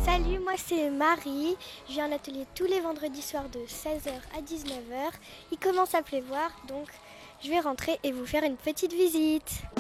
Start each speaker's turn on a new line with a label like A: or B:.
A: Salut, moi c'est Marie. Je viens à l'atelier tous les vendredis soirs de 16h à 19h. Il commence à pleuvoir, donc je vais rentrer et vous faire une petite visite.